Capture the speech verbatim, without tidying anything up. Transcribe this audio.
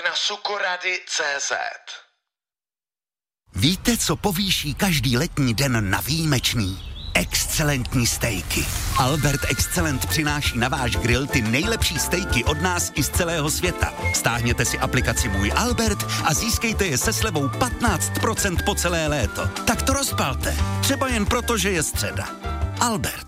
na sukorady tečka cé zet. Víte, co povýší každý letní den na výjimečný? Excelentní stejky. Albert Excellent přináší na váš grill ty nejlepší stejky od nás i z celého světa. Stáhněte si aplikaci Můj Albert a získejte je se slevou patnáct procent po celé léto. Tak to rozpalte. Třeba jen proto, že je středa. Albert.